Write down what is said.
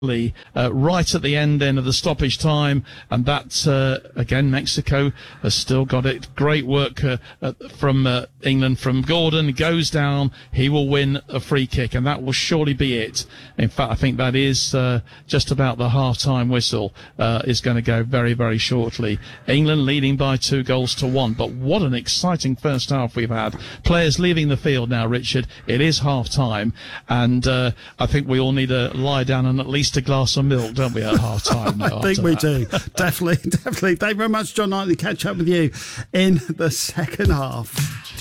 right at the end of the stoppage time, and that again Mexico has still got it. Great work from England, from Gordon. He goes down, he will win a free kick, and that will surely be it. In fact, I think that is just about the half-time whistle is going to go very, very shortly. England leading by 2-1, but what an exciting first half we've had. Players leaving the field now, Richard. It is half-time, and I think we all need to lie down and at least a glass of milk, don't we, at half time? I think we do. Definitely. Thank you very much, John Knightley. Catch up with you in the second half.